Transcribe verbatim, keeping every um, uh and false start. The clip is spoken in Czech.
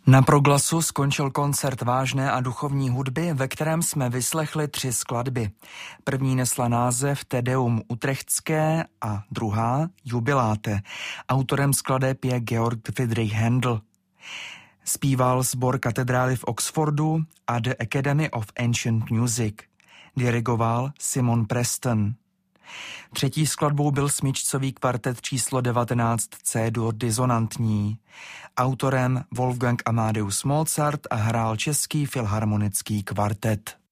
Na Proglasu skončil koncert vážné a duchovní hudby, ve kterém jsme vyslechli tři skladby. První nesla název Te Deum Utrechtské a druhá Jubiláte. Autorem skladeb je Georg Friedrich Händel. Zpíval sbor katedrály v Oxfordu a The Academy of Ancient Music. Dirigoval Simon Preston. Třetí skladbou byl smyčcový kvartet číslo devatenáct C-dur disonantní. Autorem Wolfgang Amadeus Mozart a hrál Český filharmonický kvartet.